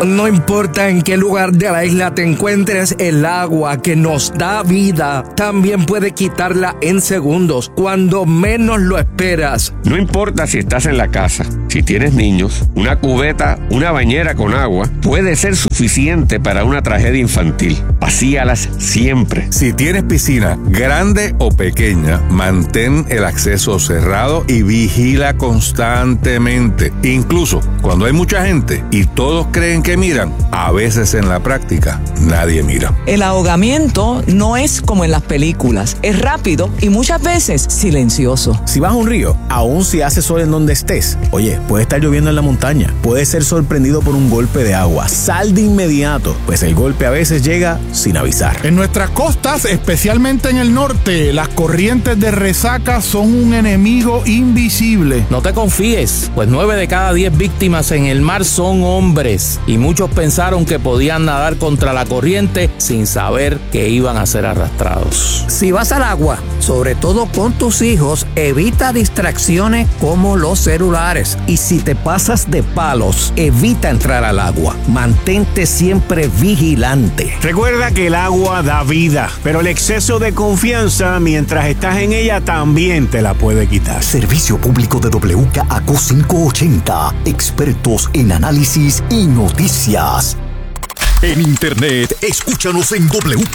No importa en qué lugar de la isla te encuentres, el agua que nos da vida también puede quitarla en segundos, cuando menos lo esperas. No importa si estás en la casa, si tienes niños, una cubeta, una bañera con agua puede ser suficiente para una tragedia infantil. Vacíalas siempre. Si tienes piscina, grande o pequeña, mantén el acceso cerrado y vigila constantemente. Incluso cuando hay mucha gente y todos creen que miran, a veces en la práctica nadie mira. El ahogamiento no es como en las películas, es rápido y muchas veces silencioso. Si vas a un río, aun si hace sol en donde estés, oye, puede estar lloviendo en la montaña, puedes ser sorprendido por un golpe de agua. Sal de inmediato, pues el golpe a veces llega sin avisar. En nuestras costas, especialmente en el norte, las corrientes de resaca son un enemigo invisible. No te confíes, pues 9 de cada 10 víctimas en el mar son hombres y muchos pensaron que podían nadar contra la corriente sin saber que iban a ser arrastrados. Si vas al agua, sobre todo con tus hijos, evita distracciones como los celulares. Y si te pasas de palos, evita entrar al agua. Mantente siempre vigilante. Recuerda que el agua da vida, pero el exceso de confianza mientras estás en ella también te la puede quitar. Servicio público de WKAQ 580. Expertos en análisis y noticias. En internet, escúchanos en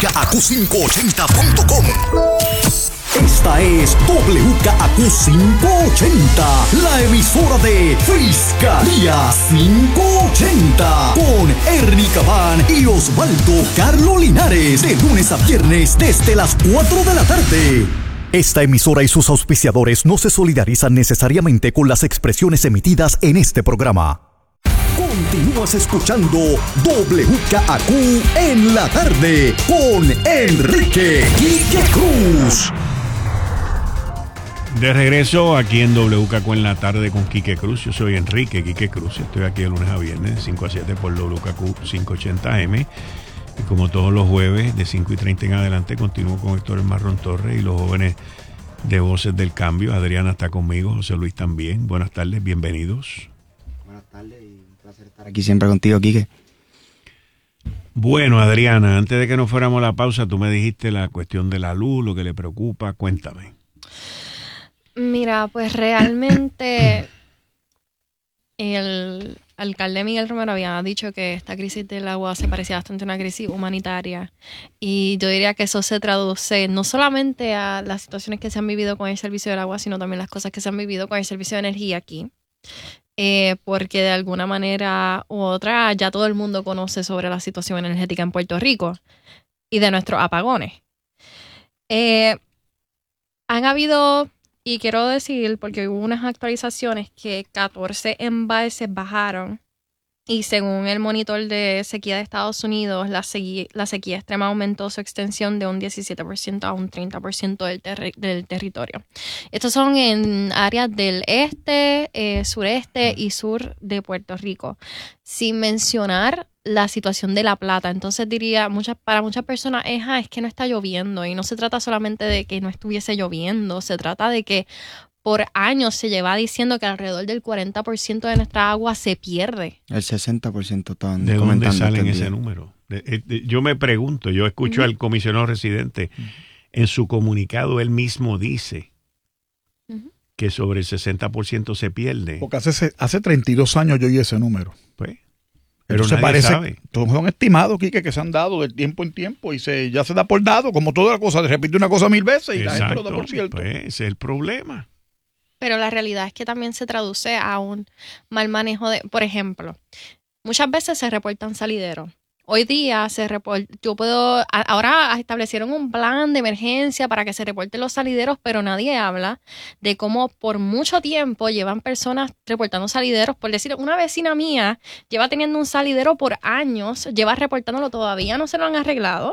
WKAQ580.com. Esta es WKAQ 580, la emisora de Fiscalía 580, con Ernie Cabán y Osvaldo Carlo Linares, de lunes a viernes desde las 4 de la tarde. Esta emisora y sus auspiciadores no se solidarizan necesariamente con las expresiones emitidas en este programa. Continúas escuchando WKAQ en la tarde con Enrique Quique Cruz. De regreso aquí en WKAQ en la tarde con Quique Cruz. Yo soy Enrique Quique Cruz. Estoy aquí de lunes a viernes de 5 a 7 por WKAQ 580M. Y como todos los jueves de 5:30 en adelante continúo con Héctor Marrón Torres y los jóvenes de Voces del Cambio. Adriana está conmigo, José Luis también. Buenas tardes, bienvenidos. Buenas tardes y un placer estar aquí siempre contigo, Quique. Bueno, Adriana, antes de que nos fuéramos a la pausa, tú me dijiste la cuestión de la luz, lo que le preocupa. Cuéntame. Mira, pues realmente el alcalde Miguel Romero había dicho que esta crisis del agua se parecía bastante a una crisis humanitaria, y yo diría que eso se traduce no solamente a las situaciones que se han vivido con el servicio del agua, sino también las cosas que se han vivido con el servicio de energía aquí, porque de alguna manera u otra ya todo el mundo conoce sobre la situación energética en Puerto Rico y de nuestros apagones. Han habido... Y quiero decir, porque hubo unas actualizaciones que 14 embalses bajaron, y según el monitor de sequía de Estados Unidos, la sequía extrema aumentó su extensión de un 17% a un 30% del territorio. Estos son en áreas del este, sureste y sur de Puerto Rico, sin mencionar la situación de La Plata. Entonces diría, para muchas personas es que no está lloviendo, y no se trata solamente de que no estuviese lloviendo, se trata de que por años se lleva diciendo que alrededor del 40% de nuestra agua se pierde. El 60% estaban ¿De comentando. dónde salen ese número? Yo me pregunto, yo escucho al comisionado residente, en su comunicado él mismo dice que sobre el 60% se pierde. Porque hace 32 años yo oí ese número. Pues, pero entonces nadie parece, sabe. Son estimados, Quique, que se han dado de tiempo en tiempo y ya se da por dado, como toda la cosa, se repite una cosa 1000 veces y la gente lo da por cierto. Pues ese es el problema. Pero la realidad es que también se traduce a un mal manejo de, por ejemplo, muchas veces se reportan salideros. Hoy día ahora establecieron un plan de emergencia para que se reporten los salideros, pero nadie habla de cómo por mucho tiempo llevan personas reportando salideros. Por decir, una vecina mía lleva teniendo un salidero por años, lleva reportándolo, todavía no se lo han arreglado.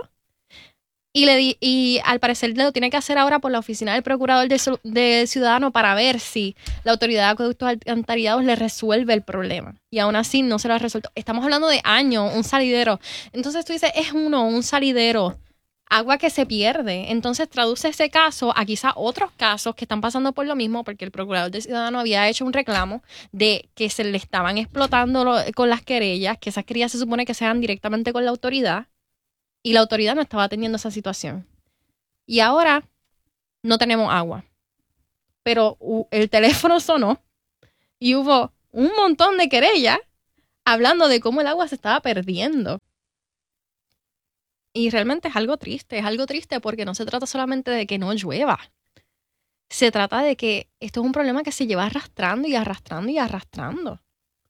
Y al parecer lo tiene que hacer ahora por la oficina del procurador del ciudadano para ver si la autoridad de acueductos alcantarillados le resuelve el problema. Y aún así no se lo ha resuelto. Estamos hablando de años, un salidero. Entonces tú dices, es un salidero. agua que se pierde. Entonces traduce ese caso a quizás otros casos que están pasando por lo mismo, porque el procurador del ciudadano había hecho un reclamo de que se le estaban explotando con las querellas, que esas querellas se supone que sean directamente con la autoridad, y la autoridad no estaba atendiendo esa situación. Y ahora no tenemos agua. Pero el teléfono sonó y hubo un montón de querellas hablando de cómo el agua se estaba perdiendo. Y realmente es algo triste porque no se trata solamente de que no llueva. Se trata de que esto es un problema que se lleva arrastrando y arrastrando y arrastrando.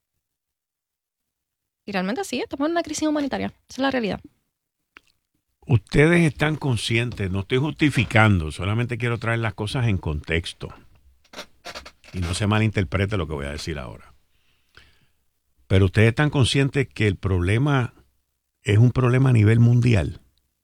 Y realmente sí, estamos en una crisis humanitaria. Esa es la realidad. Ustedes están conscientes, no estoy justificando, solamente quiero traer las cosas en contexto. Y no se malinterprete lo que voy a decir ahora. Pero ustedes están conscientes que el problema es un problema a nivel mundial.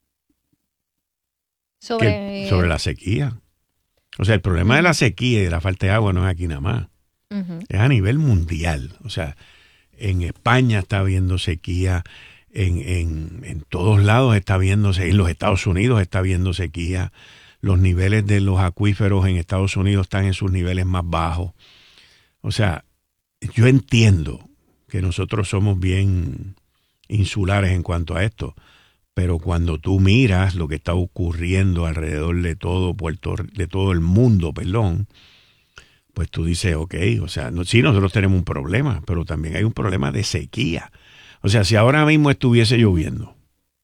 Sobre la sequía. O sea, el problema de la sequía y de la falta de agua no es aquí nada más. Es a nivel mundial. O sea, en España está habiendo sequía, en todos lados está habiéndose, en los Estados Unidos está habiendo sequía. Los niveles de los acuíferos en Estados Unidos están en sus niveles más bajos. O sea, yo entiendo que nosotros somos bien insulares en cuanto a esto, pero cuando tú miras lo que está ocurriendo alrededor de todo el mundo, pues tú dices, ok, o sea, sí, nosotros tenemos un problema, pero también hay un problema de sequía. O sea, si ahora mismo estuviese lloviendo,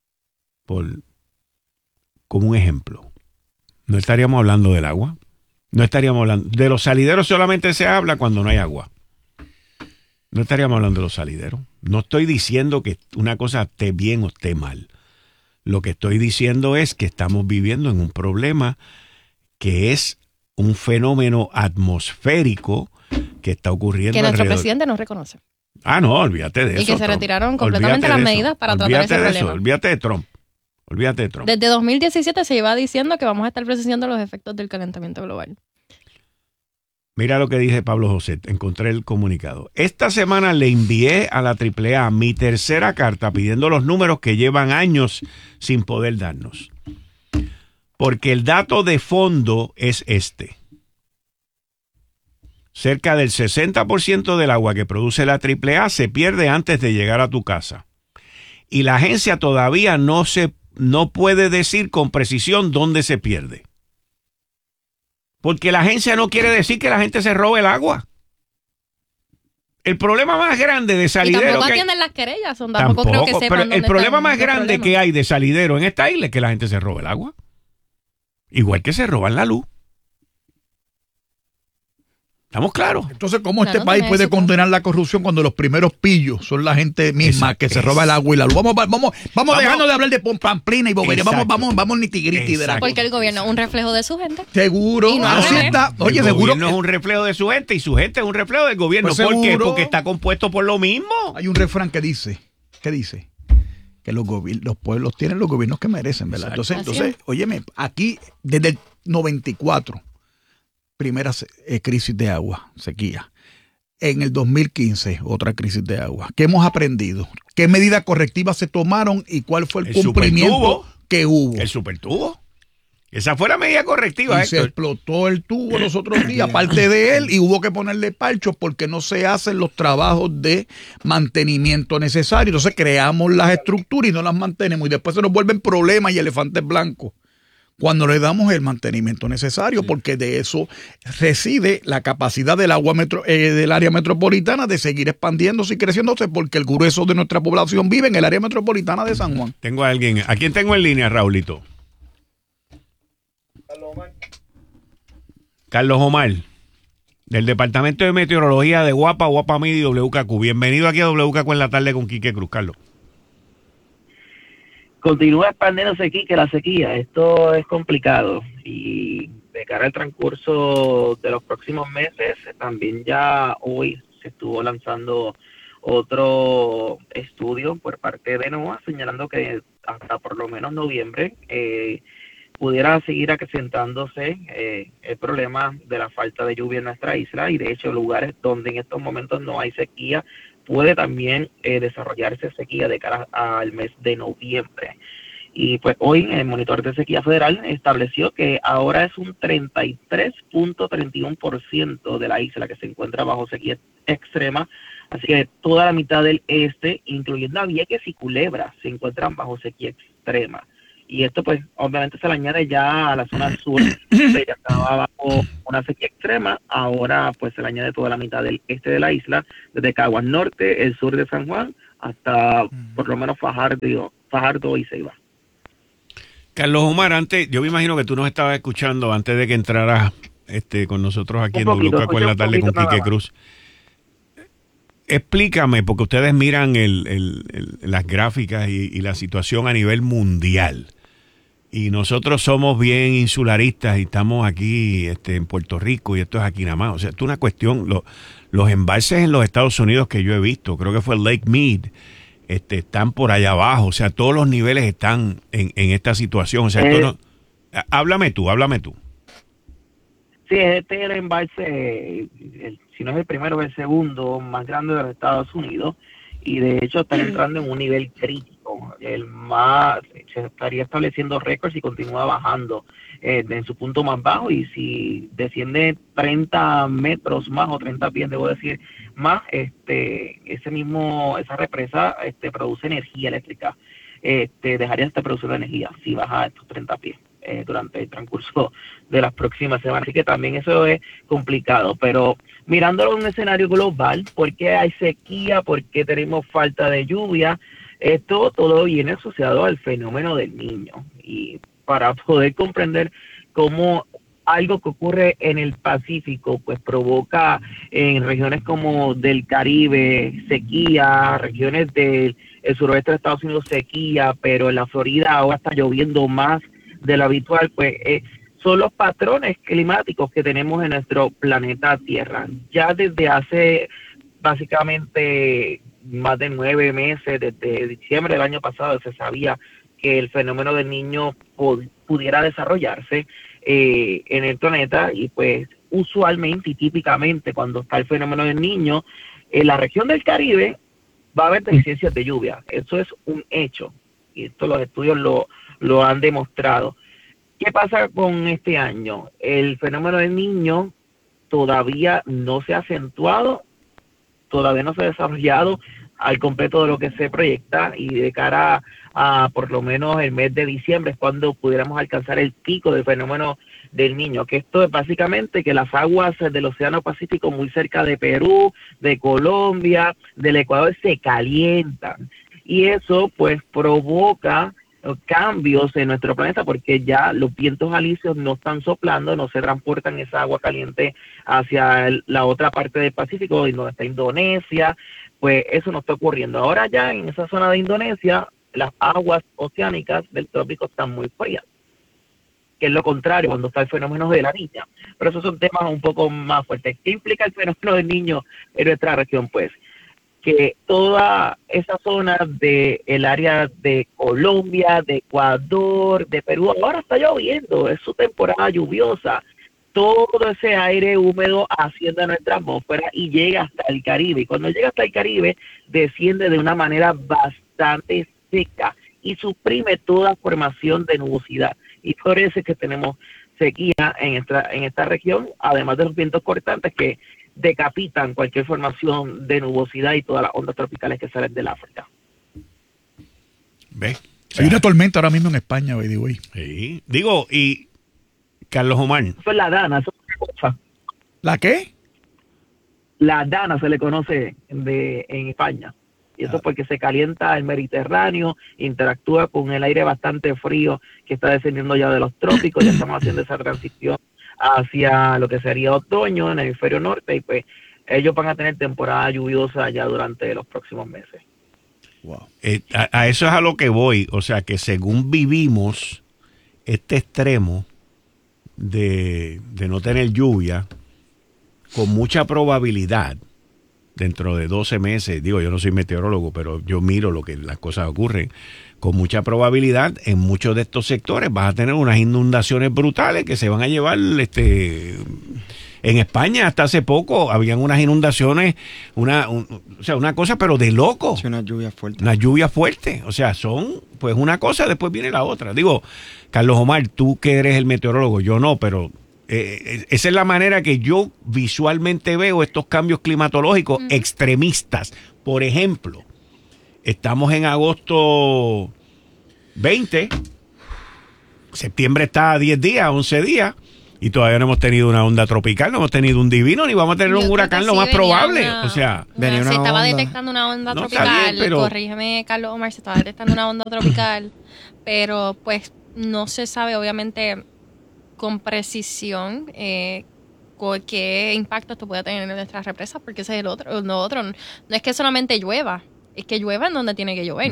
como un ejemplo, no estaríamos hablando del agua, no estaríamos hablando de los salideros, solamente se habla cuando no hay agua. No estaríamos hablando de los salideros. No estoy diciendo que una cosa esté bien o esté mal. Lo que estoy diciendo es que estamos viviendo en un problema que es un fenómeno atmosférico que está ocurriendo que nuestro alrededor. Presidente no reconoce. Ah, no, olvídate de eso. Y que se retiraron completamente las medidas para tratar ese problema. Olvídate de Trump. Olvídate de Trump. Desde 2017 se iba diciendo que vamos a estar presenciando los efectos del calentamiento global. Mira lo que dice Pablo José, encontré el comunicado. Esta semana le envié a la AAA mi tercera carta pidiendo los números que llevan años sin poder darnos. Porque el dato de fondo es este. Cerca del 60% del agua que produce la AAA se pierde antes de llegar a tu casa. Y la agencia todavía no puede decir con precisión dónde se pierde. Porque la agencia no quiere decir que la gente se robe el agua. El problema más grande de salidero... Y tampoco atienden las querellas. Tampoco creo que sepan pero dónde el problema más el grande problema que hay de salidero en esta isla es que la gente se roba el agua. Igual que se roban la luz. ¿Estamos claros? Entonces, ¿cómo este país puede condenar la corrupción cuando los primeros pillos son la gente misma que se roba el agua y la luz? Vamos dejando de hablar de pamplina y bobería. Vamos nitigriti de la cosa. Porque el gobierno es un reflejo de su gente. Seguro. Y no Así está. Oye, el seguro. gobierno es un reflejo de su gente y su gente es un reflejo del gobierno. Pues ¿Por qué? seguro. Porque está compuesto por lo mismo. Hay un refrán que dice, que los pueblos tienen los gobiernos que merecen, ¿verdad? Entonces, óyeme, aquí desde el 94, primera crisis de agua, sequía. En el 2015, otra crisis de agua. ¿Qué hemos aprendido? ¿Qué medidas correctivas se tomaron y cuál fue el cumplimiento que hubo? El supertubo. Esa fue la medida correctiva, y se explotó el tubo los otros días, aparte de él, y hubo que ponerle parchos porque no se hacen los trabajos de mantenimiento necesarios. Entonces creamos las estructuras y no las mantenemos. Y después se nos vuelven problemas y elefantes blancos cuando le damos el mantenimiento necesario, porque de eso reside la capacidad del agua del área metropolitana de seguir expandiéndose y creciéndose, porque el grueso de nuestra población vive en el área metropolitana de San Juan. Tengo a alguien. ¿A quién tengo en línea, Raulito? Carlos Omar, del Departamento de Meteorología de Guapa Media y WKQ. Bienvenido aquí a WKQ en la tarde con Quique Cruz, Carlos. Continúa expandiéndose, Quique, la sequía. Esto es complicado y de cara al transcurso de los próximos meses, también ya hoy se estuvo lanzando otro estudio por parte de NOAA señalando que hasta por lo menos noviembre pudiera seguir acrecentándose el problema de la falta de lluvia en nuestra isla, y de hecho lugares donde en estos momentos no hay sequía puede también desarrollarse sequía de cara al mes de noviembre. Y pues hoy el monitor de sequía federal estableció que ahora es un 33.31% de la isla que se encuentra bajo sequía extrema. Así que toda la mitad del este, incluyendo a Vieques y Culebra, se encuentran bajo sequía extrema. Y esto pues obviamente se le añade ya a la zona sur, que ya estaba bajo una sequía extrema. Ahora pues se le añade toda la mitad del este de la isla, desde Caguas Norte, el sur de San Juan, hasta por lo menos Fajardo y Ceiba. Carlos Omar, antes, yo me imagino que tú nos estabas escuchando antes de que entraras con nosotros aquí en WKQ en la tarde con Quique Cruz. Explícame, porque ustedes miran las gráficas y la situación a nivel mundial. Y nosotros somos bien insularistas y estamos aquí en Puerto Rico y esto es aquí nada más. O sea, esto es una cuestión, los embalses en los Estados Unidos que yo he visto, creo que fue Lake Mead, están por allá abajo. O sea, todos los niveles están en esta situación. O sea, esto no, háblame tú. Sí, este es el embalse, si no es el primero, es el segundo más grande de los Estados Unidos. Y de hecho están entrando en un nivel crítico. Se estaría estableciendo récords y continúa bajando en su punto más bajo, y si desciende 30 metros más o 30 pies, debo decir más, esa represa produce energía eléctrica, dejaría esta producción de energía si baja estos 30 pies durante el transcurso de las próximas semanas. Así que también eso es complicado, pero mirándolo en un escenario global, ¿por qué hay sequía? ¿Por qué tenemos falta de lluvia? Esto todo viene asociado al fenómeno del Niño, y para poder comprender cómo algo que ocurre en el Pacífico pues provoca en regiones como del Caribe sequía, regiones del suroeste de Estados Unidos sequía, pero en la Florida ahora está lloviendo más de lo habitual, pues son los patrones climáticos que tenemos en nuestro planeta Tierra. Ya desde hace básicamente más de 9 meses, desde diciembre del año pasado, se sabía que el fenómeno del Niño pudiera desarrollarse en el planeta, y pues usualmente y típicamente cuando está el fenómeno del Niño, en la región del Caribe va a haber deficiencias de lluvia. Eso es un hecho, y esto los estudios lo han demostrado. ¿Qué pasa con este año? El fenómeno del Niño todavía no se ha acentuado, todavía no se ha desarrollado al completo de lo que se proyecta, y de cara a por lo menos el mes de diciembre es cuando pudiéramos alcanzar el pico del fenómeno del Niño, que esto es básicamente que las aguas del Océano Pacífico muy cerca de Perú, de Colombia, del Ecuador se calientan, y eso pues provoca cambios en nuestro planeta, porque ya los vientos alisios no están soplando, no se transportan esa agua caliente hacia la otra parte del Pacífico, donde está Indonesia. Pues eso no está ocurriendo. Ahora ya en esa zona de Indonesia, las aguas oceánicas del trópico están muy frías, que es lo contrario cuando está el fenómeno de la Niña. Pero esos son temas un poco más fuertes. ¿Qué implica el fenómeno del Niño en nuestra región? Pues que toda esa zona del área de Colombia, de Ecuador, de Perú, ahora está lloviendo, es su temporada lluviosa. Todo ese aire húmedo asciende a nuestra atmósfera y llega hasta el Caribe. Y cuando llega hasta el Caribe, desciende de una manera bastante seca y suprime toda formación de nubosidad. Y por eso es que tenemos sequía en esta región, además de los vientos cortantes que decapitan cualquier formación de nubosidad y todas las ondas tropicales que salen del África. ¿Ves? Hay una tormenta ahora mismo en España, by the way. Sí. Digo, y Carlos Omar. Eso es la Dana, eso es otra cosa. ¿La qué? La Dana se le conoce en España. Y eso es porque se calienta el Mediterráneo, interactúa con el aire bastante frío que está descendiendo ya de los trópicos. Ya estamos haciendo esa transición hacia lo que sería otoño en el hemisferio norte, y pues ellos van a tener temporada lluviosa ya durante los próximos meses. Wow. A eso es a lo que voy. O sea, que según vivimos este extremo de no tener lluvia, con mucha probabilidad, dentro de 12 meses, digo, yo no soy meteorólogo, pero yo miro lo que las cosas ocurren, con mucha probabilidad en muchos de estos sectores vas a tener unas inundaciones brutales que se van a llevar En España hasta hace poco habían unas inundaciones, una cosa pero de loco. Sí, una lluvia fuerte. Una lluvia fuerte. O sea, son pues una cosa, después viene la otra. Digo, Carlos Omar, tú que eres el meteorólogo, yo no, pero esa es la manera que yo visualmente veo estos cambios climatológicos extremistas. Por ejemplo, estamos en agosto 20, septiembre está a 10 días, 11 días, y todavía no hemos tenido una onda tropical, no hemos tenido un divino, ni vamos a tener un huracán, lo más probable. Se estaba detectando una onda tropical, corrígeme Carlos Omar, se estaba detectando una onda tropical, pero pues no se sabe obviamente con precisión qué impacto esto puede tener en nuestras represas, porque ese es el otro. No es que solamente llueva, es que llueva en donde tiene que llover.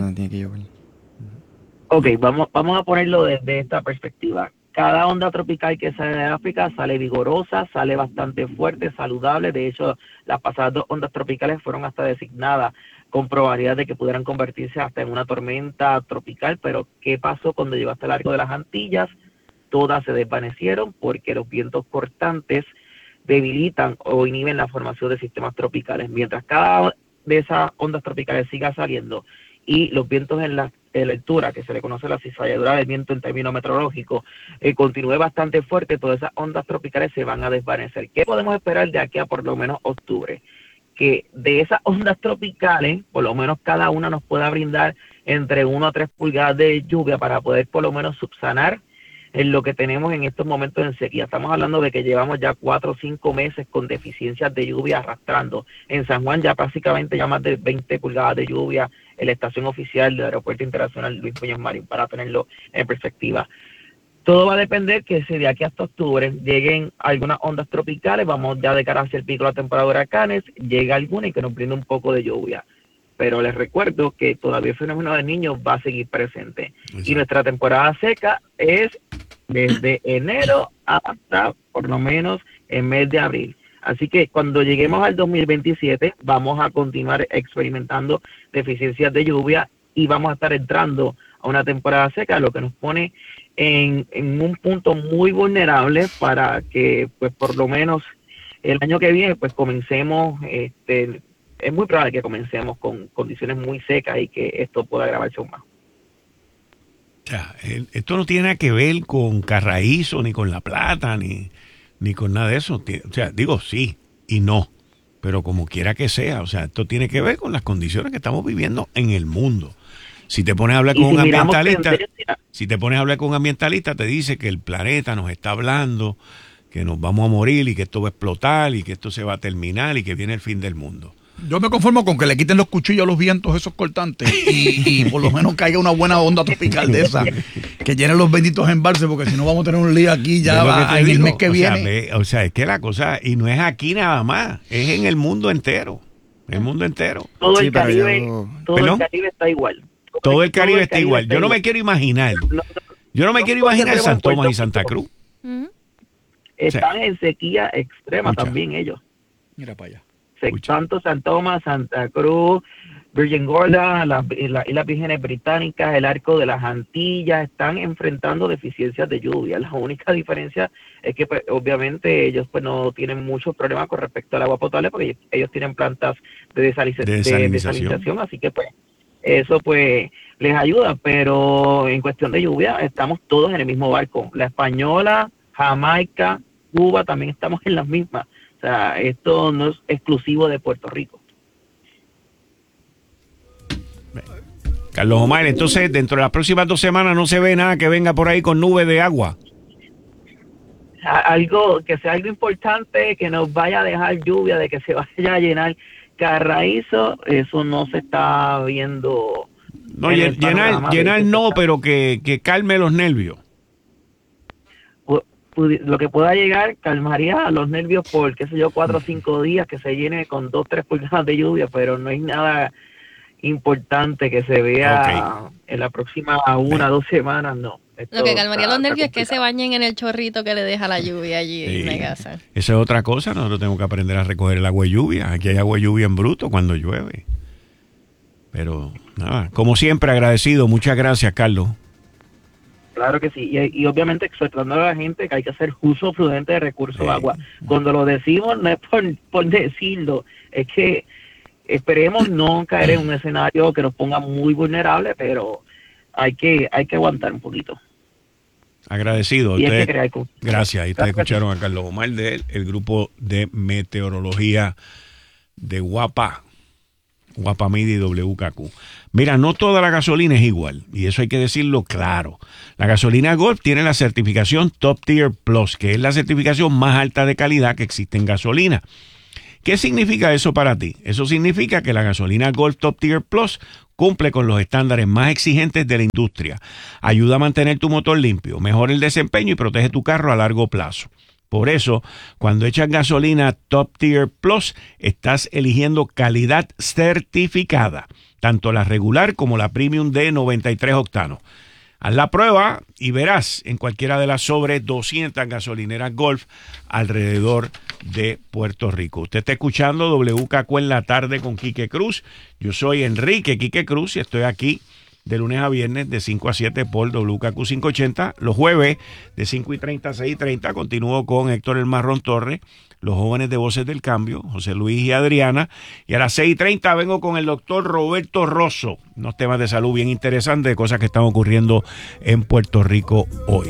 Ok, vamos a ponerlo desde esta perspectiva. Cada onda tropical que sale de África sale vigorosa, sale bastante fuerte, saludable. De hecho, las pasadas 2 ondas tropicales fueron hasta designadas con probabilidad de que pudieran convertirse hasta en una tormenta tropical. Pero, ¿qué pasó cuando llegó hasta el arco de las Antillas? Todas se desvanecieron porque los vientos cortantes debilitan o inhiben la formación de sistemas tropicales. Mientras cada de esas ondas tropicales siga saliendo y los vientos en la altura, que se le conoce la cizalladura del viento en términos meteorológicos, continúe bastante fuerte, todas esas ondas tropicales se van a desvanecer. ¿Qué podemos esperar de aquí a por lo menos octubre? Que de esas ondas tropicales, por lo menos cada una nos pueda brindar entre 1 a 3 pulgadas de lluvia para poder por lo menos subsanar en lo que tenemos en estos momentos en sequía. Estamos hablando de que llevamos ya 4 o 5 meses con deficiencias de lluvia arrastrando. En San Juan ya prácticamente ya más de 20 pulgadas de lluvia en la estación oficial del Aeropuerto Internacional Luis Muñoz Marín, para tenerlo en perspectiva. Todo va a depender que si de aquí hasta octubre lleguen algunas ondas tropicales, vamos ya de cara hacia el pico de la temporada de huracanes, llega alguna y que nos brinde un poco de lluvia. Pero les recuerdo que todavía el fenómeno de niños va a seguir presente. Y nuestra temporada seca es desde enero hasta por lo menos el mes de abril. Así que cuando lleguemos al 2027 vamos a continuar experimentando deficiencias de lluvia y vamos a estar entrando a una temporada seca, lo que nos pone en un punto muy vulnerable para que pues por lo menos el año que viene pues comencemos, es muy probable que comencemos con condiciones muy secas y que esto pueda agravarse aún más. O sea, esto no tiene nada que ver con Carraízo, ni con La Plata, ni con nada de eso. O sea, digo sí y no, pero como quiera que sea, o sea, esto tiene que ver con las condiciones que estamos viviendo en el mundo. Si te pones a hablar con un ambientalista, te dice que el planeta nos está hablando, que nos vamos a morir y que esto va a explotar y que esto se va a terminar y que viene el fin del mundo. Yo me conformo con que le quiten los cuchillos a los vientos esos cortantes y por lo menos caiga una buena onda tropical de esa, que llenen los benditos embalses, porque si no vamos a tener un lío aquí ya en el mes que viene. O sea, es que la cosa, y no es aquí nada más, es en el mundo entero. El mundo entero. Todo el Caribe está igual. Todo el Caribe está igual. Yo no me quiero imaginar. Yo no me quiero imaginar San Tomás y Santa Cruz. Están en sequía extrema también ellos. Mira para allá. Tanto San Tomás, Santa Cruz, Virgin Gorda, las Islas Vírgenes Británicas, el Arco de las Antillas, están enfrentando deficiencias de lluvia. La única diferencia es que pues, obviamente ellos pues no tienen muchos problemas con respecto al agua potable porque ellos tienen plantas de desalinización, así que pues eso pues les ayuda, pero en cuestión de lluvia estamos todos en el mismo barco. La Española, Jamaica, Cuba también estamos en las mismas. O sea, esto no es exclusivo de Puerto Rico. Carlos Omar, entonces dentro de las próximas 2 semanas no se ve nada que venga por ahí con nubes de agua. Algo que sea algo importante, que nos vaya a dejar lluvia, de que se vaya a llenar Carraízo, eso no se está viendo. No, llenar no, pero que calme los nervios. Lo que pueda llegar calmaría los nervios por, qué sé yo, 4 o 5 días, que se llene con 2 o 3 pulgadas de lluvia, pero no hay nada importante que se vea en la próxima 1 o 2 semanas, no. Lo que calmaría los nervios es que se bañen en el chorrito que le deja la lluvia allí en la casa. Esa es otra cosa, nosotros tenemos que aprender a recoger el agua de lluvia. Aquí hay agua de lluvia en bruto cuando llueve. Pero nada, como siempre agradecido. Muchas gracias, Carlos. Claro que sí, y obviamente exhortando a la gente que hay que hacer uso prudente de recursos de agua. Cuando lo decimos no es por decirlo, es que esperemos no caer en un escenario que nos ponga muy vulnerables, pero hay que aguantar un poquito. Agradecido. Y Gracias. Ahí ustedes escucharon a Carlos Omar del grupo de meteorología de Guapa Media y WKQ. Mira, no toda la gasolina es igual, y eso hay que decirlo claro. La gasolina Gulf tiene la certificación Top Tier Plus, que es la certificación más alta de calidad que existe en gasolina. ¿Qué significa eso para ti? Eso significa que la gasolina Gulf Top Tier Plus cumple con los estándares más exigentes de la industria, ayuda a mantener tu motor limpio, mejora el desempeño y protege tu carro a largo plazo. Por eso, cuando echas gasolina Top Tier Plus, estás eligiendo calidad certificada, tanto la regular como la Premium de 93 octanos. Haz la prueba y verás en cualquiera de las sobre 200 gasolineras Gulf alrededor de Puerto Rico. Usted está escuchando WKQ en la tarde con Quique Cruz. Yo soy Enrique Quique Cruz y estoy aquí de lunes a viernes de 5 a 7 por WKQ 580. Los jueves de 5:30 a 6:30 continúo con Héctor El Marrón Torres, los jóvenes de Voces del Cambio, José Luis y Adriana. Y a las 6:30 vengo con el doctor Roberto Rosso. Unos temas de salud bien interesantes, de cosas que están ocurriendo en Puerto Rico hoy.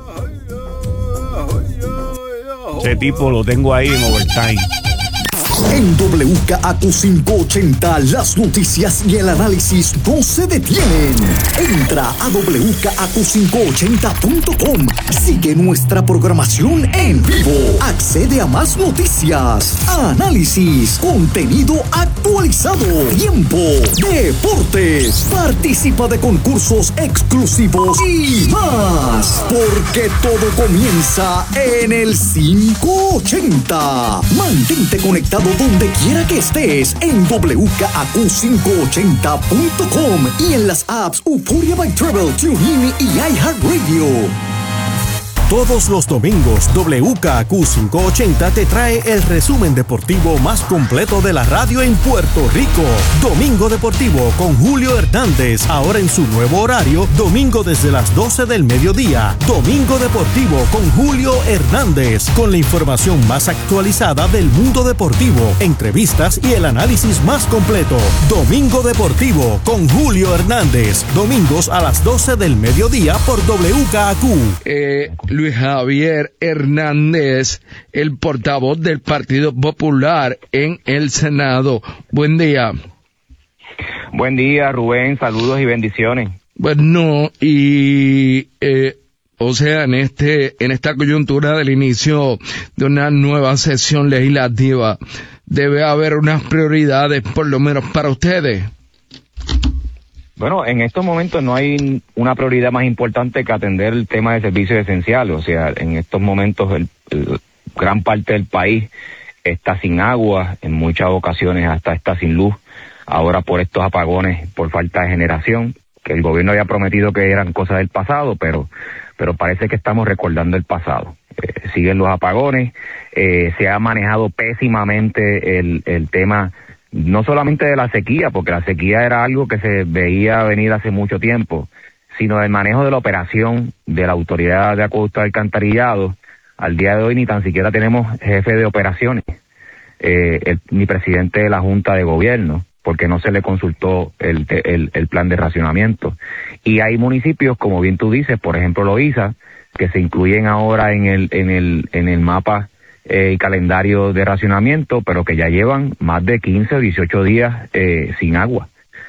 Ese tipo lo tengo ahí en overtime. En WKAQ 580 las noticias y el análisis no se detienen. Entra a WKAQ580.com. Sigue nuestra programación en vivo. Accede a más noticias, análisis, contenido actualizado, tiempo, deportes. Participa de concursos exclusivos y más. Porque todo comienza en el 580. Mantente conectado donde quiera que estés en WKAQ580.com y en las apps Euphoria by Travel, TuneIn y iHeartRadio. Todos los domingos, WKAQ 580 te trae el resumen deportivo más completo de la radio en Puerto Rico. Domingo Deportivo con Julio Hernández, ahora en su nuevo horario, domingo desde las 12 del mediodía. Domingo Deportivo con Julio Hernández, con la información más actualizada del mundo deportivo, entrevistas y el análisis más completo. Domingo Deportivo con Julio Hernández, domingos a las 12 del mediodía por WKAQ. Luis Javier Hernández, el portavoz del Partido Popular en el Senado. Buen día. Buen día, Rubén. Saludos y bendiciones. Bueno, y o sea, en esta coyuntura del inicio de una nueva sesión legislativa, debe haber unas prioridades, por lo menos para ustedes. Bueno, en estos momentos no hay una prioridad más importante que atender el tema de servicios esenciales. O sea, en estos momentos gran parte del país está sin agua, en muchas ocasiones hasta está sin luz. Ahora por estos apagones, por falta de generación, que el gobierno había prometido que eran cosas del pasado, pero parece que estamos recordando el pasado. Siguen los apagones, se ha manejado pésimamente el tema, no solamente de la sequía, porque la sequía era algo que se veía venir hace mucho tiempo, sino del manejo de la operación de la Autoridad de Acueducto y Alcantarillado. Al día de hoy ni tan siquiera tenemos jefe de operaciones, ni presidente de la Junta de Gobierno, porque no se le consultó el plan de racionamiento. Y hay municipios, como bien tú dices, por ejemplo Loíza, que se incluyen ahora en el mapa y calendario de racionamiento, pero que ya llevan más de 15 o 18 días sin agua.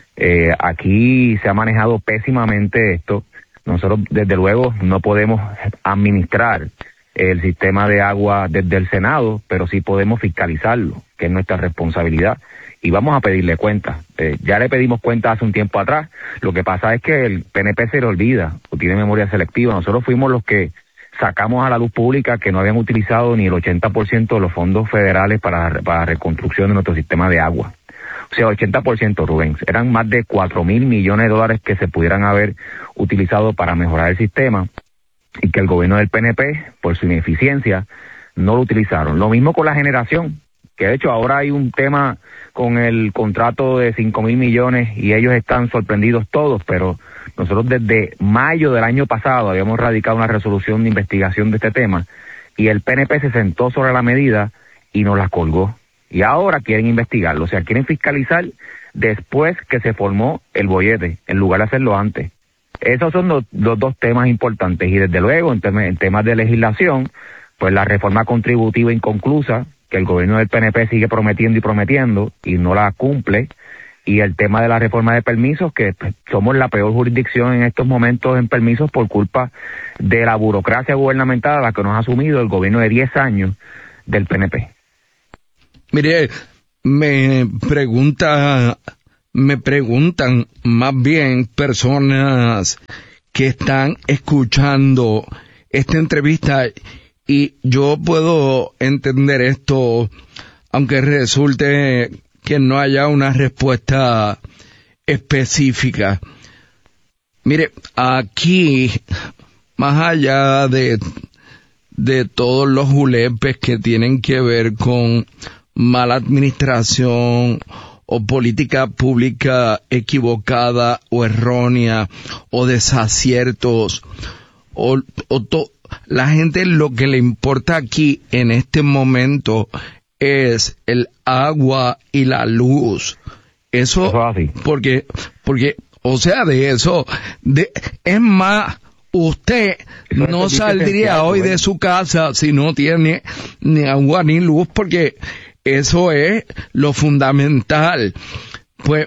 Aquí se ha manejado pésimamente esto. Nosotros, desde luego, no podemos administrar el sistema de agua desde el Senado, pero sí podemos fiscalizarlo, que es nuestra responsabilidad, y vamos a pedirle cuentas. Ya le pedimos cuentas hace un tiempo atrás. Lo que pasa es que el PNP se le olvida, o tiene memoria selectiva. Nosotros fuimos los que sacamos a la luz pública que no habían utilizado ni el 80% de los fondos federales para reconstrucción de nuestro sistema de agua. O sea, 80%, Rubén. Eran más de 4,000 millones de dólares que se pudieran haber utilizado para mejorar el sistema, y que el gobierno del PNP, por su ineficiencia, no lo utilizaron. Lo mismo con la generación. que de hecho ahora hay un tema con el contrato de 5,000 millones y ellos están sorprendidos todos, pero nosotros desde mayo del año pasado habíamos radicado una resolución de investigación de este tema y el PNP se sentó sobre la medida y nos la colgó. Y ahora quieren investigarlo, o sea, quieren fiscalizar después que se formó el bollete, en lugar de hacerlo antes. Esos son los dos temas importantes. Y desde luego, en temas de legislación, pues la reforma contributiva inconclusa, que el gobierno del PNP sigue prometiendo y no la cumple, y el tema de la reforma de permisos, que pues, somos la peor jurisdicción en estos momentos en permisos por culpa de la burocracia gubernamental a la que nos ha asumido el gobierno de 10 años del PNP. Mire, me preguntan más bien personas que están escuchando esta entrevista, y yo puedo entender esto, aunque resulte que no haya una respuesta específica. Mire, aquí, más allá de todos los julepes que tienen que ver con mala administración o política pública equivocada o errónea o desaciertos la gente, lo que le importa aquí en este momento es el agua y la luz. Eso porque o sea, de eso es más, usted no saldría hoy de su casa si no tiene ni agua ni luz, porque eso es lo fundamental. Pues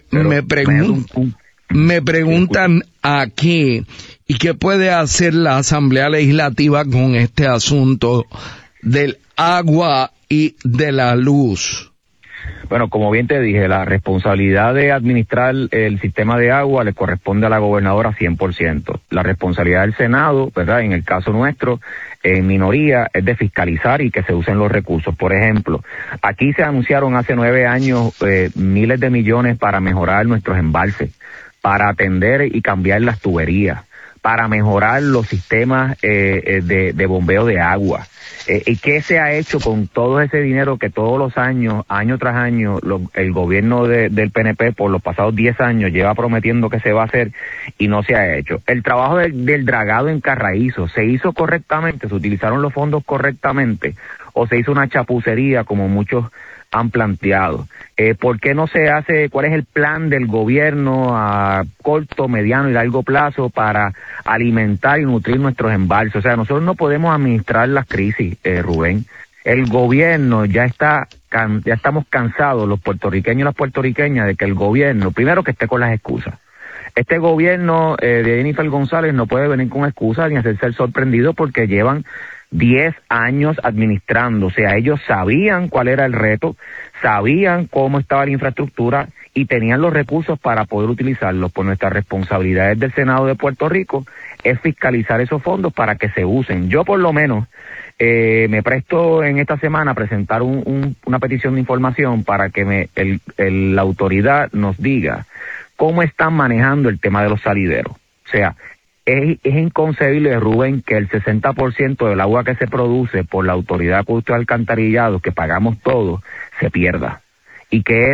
me preguntan aquí, ¿y qué puede hacer la Asamblea Legislativa con este asunto del agua y de la luz? Bueno, como bien te dije, la responsabilidad de administrar el sistema de agua le corresponde a la gobernadora 100%. La responsabilidad del Senado, ¿verdad?, en el caso nuestro, en minoría, es de fiscalizar y que se usen los recursos. Por ejemplo, aquí se anunciaron hace 9 años miles de millones para mejorar nuestros embalses, para atender y cambiar las tuberías, para mejorar los sistemas de bombeo de agua. ¿Y qué se ha hecho con todo ese dinero que todos los años, año tras año, el gobierno del PNP por los pasados 10 años lleva prometiendo que se va a hacer y no se ha hecho? El trabajo del dragado en Carraízo, ¿se hizo correctamente? ¿Se utilizaron los fondos correctamente? ¿O se hizo una chapucería como muchos han planteado? ¿Por qué no se hace? ¿Cuál es el plan del gobierno a corto, mediano y largo plazo para alimentar y nutrir nuestros embalses? O sea, nosotros no podemos administrar las crisis, Rubén. El gobierno ya estamos cansados, los puertorriqueños y las puertorriqueñas, de que el gobierno, primero, que esté con las excusas. Este gobierno de Jennifer González no puede venir con excusas ni hacerse el sorprendido, porque llevan 10 años administrando. O sea, ellos sabían cuál era el reto, sabían cómo estaba la infraestructura y tenían los recursos para poder utilizarlos. Por nuestras responsabilidades del Senado de Puerto Rico es fiscalizar esos fondos para que se usen. Yo por lo menos me presto en esta semana a presentar una petición de información para que la autoridad nos diga cómo están manejando el tema de los salideros. O sea, es inconcebible, Rubén, que el 60% del agua que se produce por la Autoridad de Acueductos y Alcantarillados, que pagamos todos, se pierda. Y que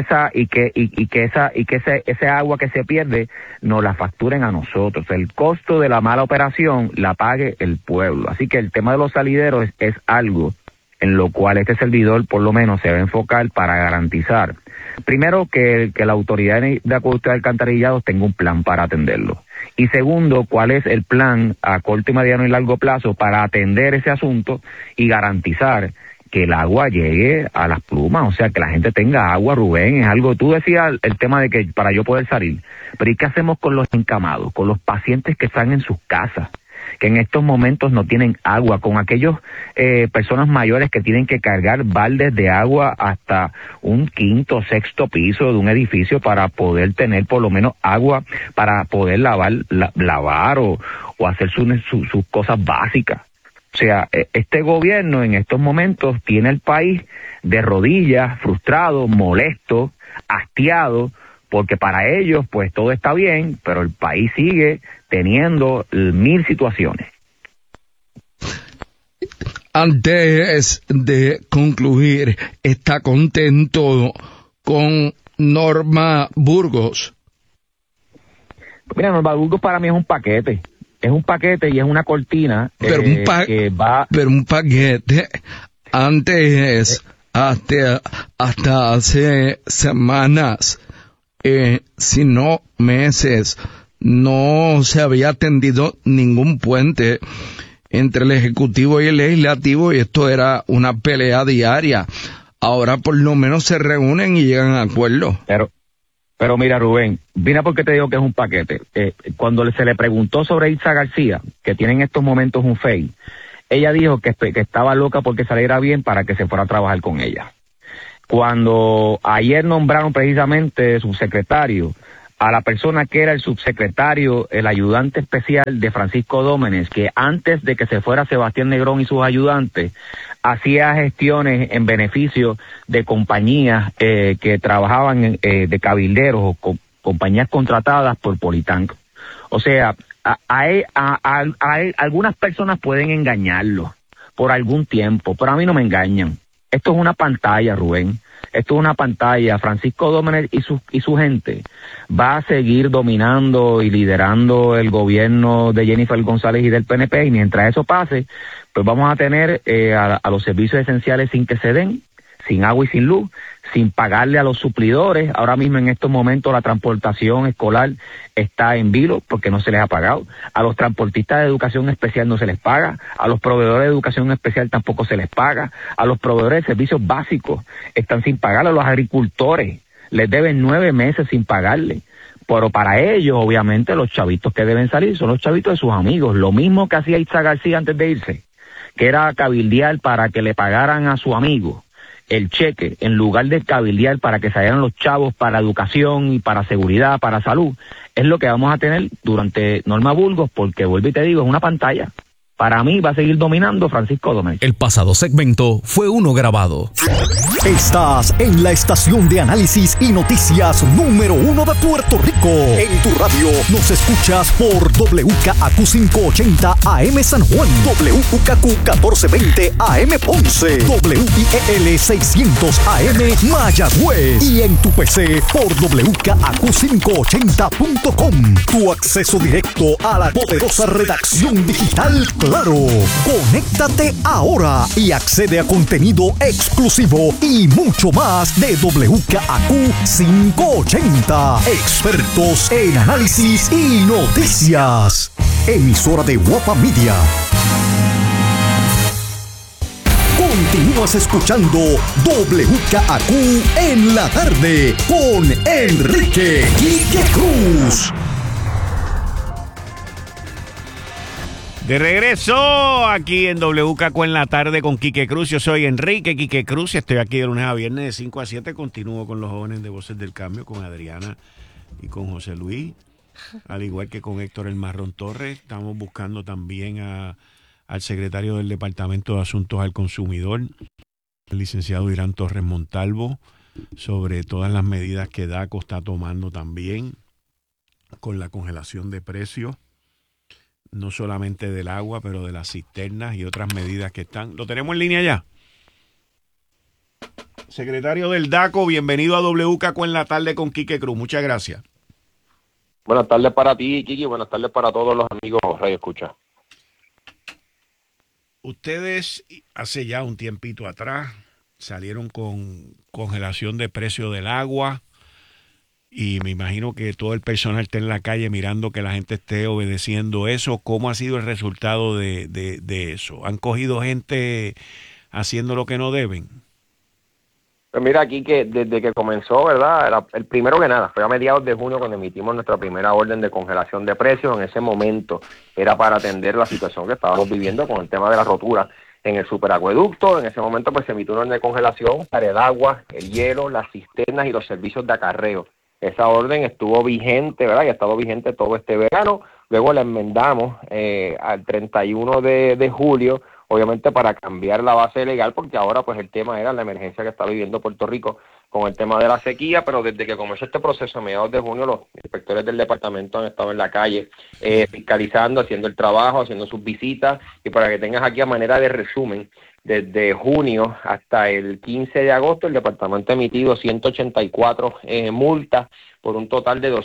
ese agua que se pierde nos la facturen a nosotros. El costo de la mala operación la pague el pueblo. Así que el tema de los salideros es algo en lo cual este servidor por lo menos se va a enfocar para garantizar, primero, que la Autoridad de Acueductos y Alcantarillados tenga un plan para atenderlo. Y segundo, cuál es el plan a corto, mediano y largo plazo para atender ese asunto y garantizar que el agua llegue a las plumas, o sea, que la gente tenga agua. Rubén, es algo, tú decías el tema de que para yo poder salir, pero ¿y qué hacemos con los encamados, con los pacientes que están en sus casas, que en estos momentos no tienen agua, con aquellos personas mayores que tienen que cargar baldes de agua hasta un 5º o 6º piso de un edificio para poder tener por lo menos agua para poder lavar o hacer sus cosas básicas? O sea, este gobierno en estos momentos tiene el país de rodillas, frustrado, molesto, hastiado, porque para ellos pues todo está bien, pero el país sigue teniendo 1000 situaciones. Antes de concluir, ¿está contento con Norma Burgos? Mira, Norma Burgos para mí es un paquete. Es un paquete y es una cortina que va... Pero un paquete, antes, hasta hace semanas, si no meses, no se había tendido ningún puente entre el Ejecutivo y el Legislativo y esto era una pelea diaria. Ahora por lo menos se reúnen y llegan a acuerdo. Pero mira, Rubén, mira por qué te digo que es un paquete. Cuando se le preguntó sobre Itza García, que tiene en estos momentos un FEI, ella dijo que estaba loca porque saliera bien para que se fuera a trabajar con ella. Cuando ayer nombraron precisamente subsecretario a la persona que era el subsecretario, el ayudante especial de Francisco Dómenes, que antes de que se fuera Sebastián Negrón y sus ayudantes, hacía gestiones en beneficio de compañías que trabajaban de cabilderos o compañías contratadas por Politank. O sea, algunas personas pueden engañarlo por algún tiempo, pero a mí no me engañan. Esto es una pantalla, Rubén. Esto es una pantalla. Francisco Dómenes y su gente va a seguir dominando y liderando el gobierno de Jennifer González y del PNP, y mientras eso pase, pues vamos a tener a los servicios esenciales sin que se den, sin agua y sin luz, sin pagarle a los suplidores. Ahora mismo en estos momentos la transportación escolar está en vilo porque no se les ha pagado. A los transportistas de educación especial no se les paga. A los proveedores de educación especial tampoco se les paga. A los proveedores de servicios básicos están sin pagar. A los agricultores les deben 9 meses sin pagarle. Pero para ellos, obviamente, los chavitos que deben salir son los chavitos de sus amigos. Lo mismo que hacía Itza García antes de irse, que era cabildear para que le pagaran a su amigo el cheque, en lugar de cabildear para que salieran los chavos para educación y para seguridad, para salud. Es lo que vamos a tener durante Norma Burgos, porque vuelvo y te digo, es una pantalla. Para mí va a seguir dominando Francisco Dómenes. El pasado segmento fue uno grabado. Estás en la estación de análisis y noticias número 1 de Puerto Rico. En tu radio nos escuchas por WKAQ 580 AM San Juan, WKQ 1420 AM Ponce, WIEL 600 AM Mayagüez y en tu PC por WKAQ580.com. Tu acceso directo a la poderosa redacción digital Claro. Conéctate ahora y accede a contenido exclusivo y mucho más de WKAQ 580. Expertos en análisis y noticias. Emisora de Guapa Media. Continúas escuchando WKAQ en la tarde con Enrique Quique Cruz. De regreso aquí en WKQ en la tarde con Quique Cruz. Yo soy Enrique Quique Cruz y estoy aquí de lunes a viernes de 5 a 7. Continúo con los jóvenes de Voces del Cambio, con Adriana y con José Luis, al igual que con Héctor El Marrón Torres. Estamos buscando también al secretario del Departamento de Asuntos al Consumidor, el licenciado Irán Torres Montalvo, sobre todas las medidas que DACO está tomando también con la congelación de precios, no solamente del agua, pero de las cisternas y otras medidas que están. ¿Lo tenemos en línea ya? Secretario del DACO, bienvenido a WKQ en la tarde con Quique Cruz. Muchas gracias. Buenas tardes para ti, Quique, buenas tardes para todos los amigos Radio Escucha. Ustedes hace ya un tiempito atrás salieron con congelación de precio del agua, y me imagino que todo el personal está en la calle mirando que la gente esté obedeciendo eso. ¿Cómo ha sido el resultado de eso? ¿Han cogido gente haciendo lo que no deben? Pues mira, aquí que desde que comenzó, ¿verdad? El primero que nada, fue a mediados de junio cuando emitimos nuestra primera orden de congelación de precios. En ese momento era para atender la situación que estábamos viviendo con el tema de la rotura en el superacueducto. En ese momento pues se emitió una orden de congelación para el agua, el hielo, las cisternas y los servicios de acarreo. Esa orden estuvo vigente, ¿verdad? Y ha estado vigente todo este verano. Luego la enmendamos al 31 de julio, obviamente para cambiar la base legal, porque ahora pues el tema era la emergencia que está viviendo Puerto Rico con el tema de la sequía, pero desde que comenzó este proceso a mediados de junio, los inspectores del departamento han estado en la calle fiscalizando, haciendo el trabajo, haciendo sus visitas, y para que tengas aquí a manera de resumen, desde junio hasta el 15 de agosto el departamento ha emitido 184 multas por un total de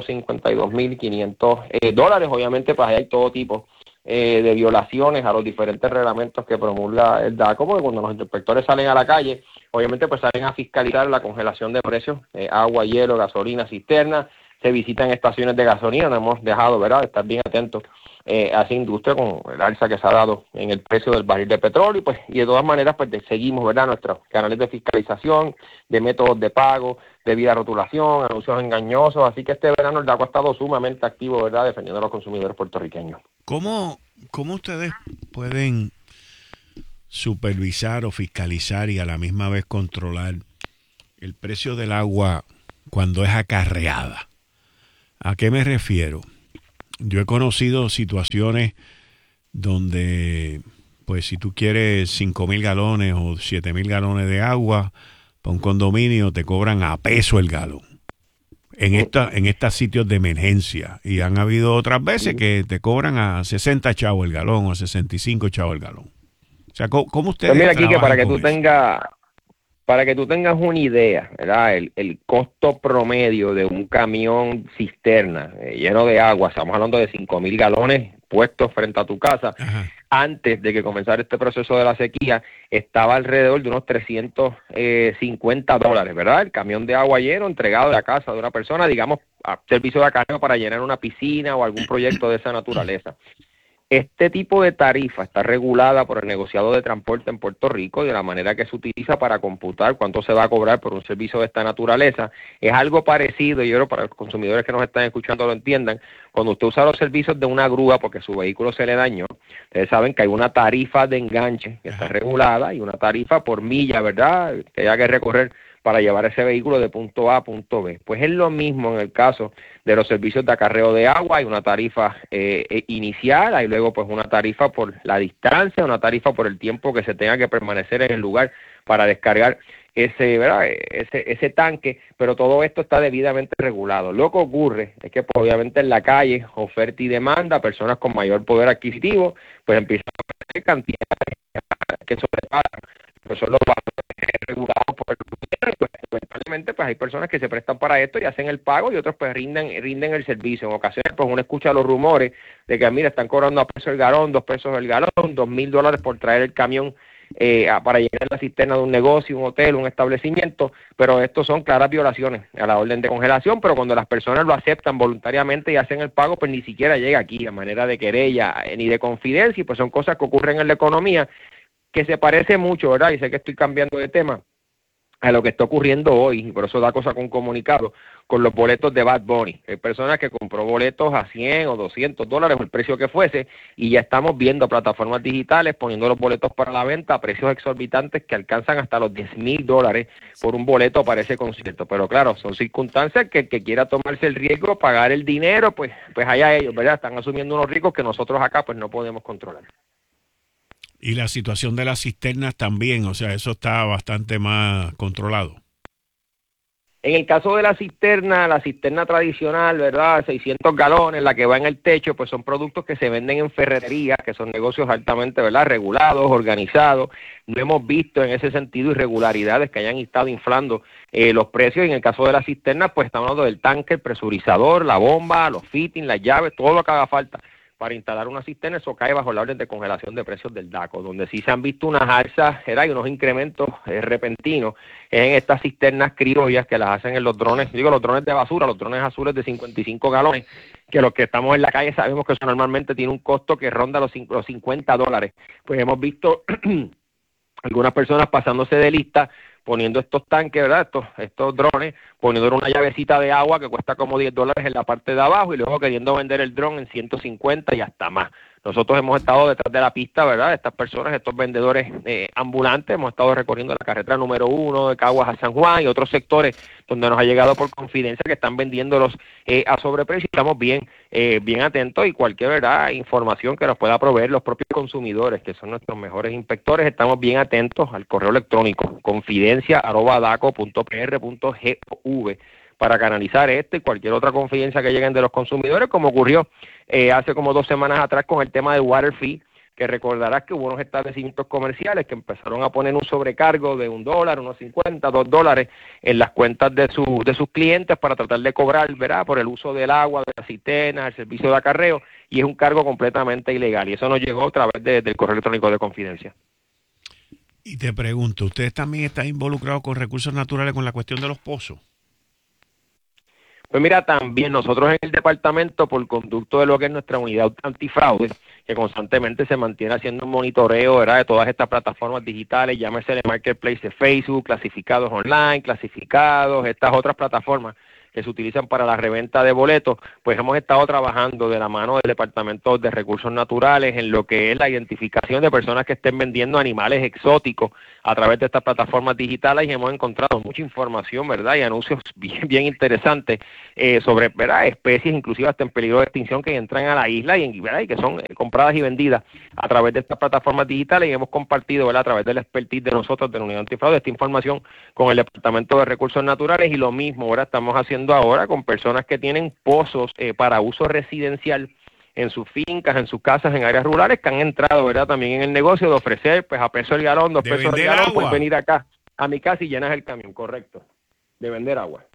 $252,500. Obviamente pues hay todo tipo de violaciones a los diferentes reglamentos que promulga el DACO, porque cuando los inspectores salen a la calle, obviamente pues salen a fiscalizar la congelación de precios, agua, hielo, gasolina, cisterna, se visitan estaciones de gasolina, nos hemos dejado, ¿verdad?, de estar bien atentos a esa industria con el alza que se ha dado en el precio del barril de petróleo, y de todas maneras pues seguimos, ¿verdad?, nuestros canales de fiscalización, de métodos de pago, debida rotulación, anuncios engañosos, así que este verano el DACO ha estado sumamente activo, ¿verdad?, defendiendo a los consumidores puertorriqueños. ¿Cómo ustedes pueden supervisar o fiscalizar y a la misma vez controlar el precio del agua cuando es acarreada? ¿A qué me refiero? Yo he conocido situaciones donde, pues si tú quieres 5,000 galones o 7,000 galones de agua para un condominio, te cobran a peso el galón. En estos sitios de emergencia. Y han habido otras veces que te cobran a 60 chavos el galón o a 65 chavos el galón. O sea, ¿cómo ustedes pues mira, Quique, para que tú tengas una idea, ¿verdad? El costo promedio de un camión cisterna lleno de agua, estamos hablando de 5,000 galones puestos frente a tu casa, ajá, antes de que comenzara este proceso de la sequía, estaba alrededor de unos $350, ¿verdad? El camión de agua lleno entregado de la casa de una persona, digamos, a servicio de acarreo para llenar una piscina o algún proyecto de esa naturaleza. Este tipo de tarifa está regulada por el negociado de transporte en Puerto Rico, de la manera que se utiliza para computar cuánto se va a cobrar por un servicio de esta naturaleza. Es algo parecido, y yo creo para los consumidores que nos están escuchando lo entiendan, cuando usted usa los servicios de una grúa porque su vehículo se le dañó, ustedes saben que hay una tarifa de enganche que está regulada y una tarifa por milla, ¿verdad?, que haya que recorrer para llevar ese vehículo de punto A a punto B. Pues es lo mismo en el caso de los servicios de acarreo de agua. Hay una tarifa inicial, hay luego pues una tarifa por la distancia, una tarifa por el tiempo que se tenga que permanecer en el lugar para descargar ese tanque, pero todo esto está debidamente regulado. Lo que ocurre es que pues, obviamente en la calle, oferta y demanda, personas con mayor poder adquisitivo, pues empiezan a tener cantidades que sobrepasan, pues son los valores regulados por el gobierno, pues eventualmente pues hay personas que se prestan para esto y hacen el pago, y otros pues rinden el servicio. En ocasiones pues uno escucha los rumores de que mira, están cobrando a peso el galón, $2 el galón, $2,000 por traer el camión para llenar la cisterna de un negocio, un hotel, un establecimiento, pero estos son claras violaciones a la orden de congelación. Pero cuando las personas lo aceptan voluntariamente y hacen el pago, pues ni siquiera llega aquí a manera de querella ni de confidencia, y pues son cosas que ocurren en la economía, que se parece mucho, ¿verdad? Y sé que estoy cambiando de tema, a lo que está ocurriendo hoy, y por eso da cosa con un comunicado, con los boletos de Bad Bunny. Hay personas que compró boletos a $100 o $200, o el precio que fuese, y ya estamos viendo plataformas digitales poniendo los boletos para la venta a precios exorbitantes que alcanzan hasta los $10,000 por un boleto para ese concierto. Pero claro, son circunstancias que el que quiera tomarse el riesgo, pagar el dinero, pues allá ellos, ¿verdad? Están asumiendo unos riesgos que nosotros acá pues no podemos controlar. Y la situación de las cisternas también, o sea, eso está bastante más controlado. En el caso de la cisterna tradicional, ¿verdad?, 600 galones, la que va en el techo, pues son productos que se venden en ferreterías, que son negocios altamente, ¿verdad?, regulados, organizados. No hemos visto en ese sentido irregularidades que hayan estado inflando los precios. Y en el caso de la cisterna, pues estamos hablando del tanque, el presurizador, la bomba, los fittings, las llaves, todo lo que haga falta para instalar una cisterna. Eso cae bajo la orden de congelación de precios del DACO, donde sí se han visto unas alzas y unos incrementos repentinos en estas cisternas criollas que las hacen en los drones, los drones de basura, los drones azules de 55 galones, que los que estamos en la calle sabemos que eso normalmente tiene un costo que ronda los $50. Pues hemos visto algunas personas pasándose de lista, poniendo estos tanques, ¿verdad?, estos drones, poniendo una llavecita de agua que cuesta como $10 en la parte de abajo, y luego queriendo vender el dron en 150 y hasta más. Nosotros hemos estado detrás de la pista, ¿verdad? Estas personas, estos vendedores ambulantes, hemos estado recorriendo la carretera número 1 de Caguas a San Juan y otros sectores donde nos ha llegado por confidencia que están vendiéndolos a sobreprecio. Estamos bien atentos y cualquier, ¿verdad?, información que nos pueda proveer los propios consumidores, que son nuestros mejores inspectores, estamos bien atentos al correo electrónico confidencia@daco.pr.gov para canalizar y cualquier otra confidencia que lleguen de los consumidores, como ocurrió hace como 2 semanas atrás con el tema del water fee, que recordarás que hubo unos establecimientos comerciales que empezaron a poner un sobrecargo de $1, $1.50, $2 en las cuentas de sus clientes para tratar de cobrar, ¿verdad?, por el uso del agua, de las cisternas, el servicio de acarreo, y es un cargo completamente ilegal, y eso nos llegó a través del correo electrónico de Confidencia. Y te pregunto, ¿ustedes también están involucrados con recursos naturales con la cuestión de los pozos? Pues mira, también nosotros en el departamento, por conducto de lo que es nuestra unidad antifraude, que constantemente se mantiene haciendo un monitoreo, ¿verdad?, de todas estas plataformas digitales, llámese el marketplace de Facebook, clasificados online, clasificados, estas otras plataformas que se utilizan para la reventa de boletos, pues hemos estado trabajando de la mano del Departamento de Recursos Naturales en lo que es la identificación de personas que estén vendiendo animales exóticos a través de estas plataformas digitales, y hemos encontrado mucha información, ¿verdad?, y anuncios bien interesantes sobre, ¿verdad?, especies inclusive hasta en peligro de extinción que entran a la isla ¿verdad?, y que son compradas y vendidas a través de estas plataformas digitales, y hemos compartido, ¿verdad?, a través del expertise de nosotros de la unidad antifraude esta información con el Departamento de Recursos Naturales, y lo mismo ahora estamos haciendo ahora con personas que tienen pozos para uso residencial en sus fincas, en sus casas, en áreas rurales, que han entrado, ¿verdad?, también en el negocio de ofrecer, pues, a peso el galón, 2 pesos el galón, pues venir acá a mi casa y llenas el camión, correcto, de vender agua.